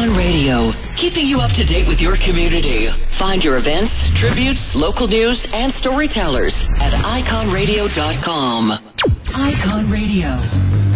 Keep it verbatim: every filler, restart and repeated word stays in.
Icon Radio, keeping you up to date with your community. Find your events, tributes, local news, and storytellers at icon radio dot com. Icon Radio.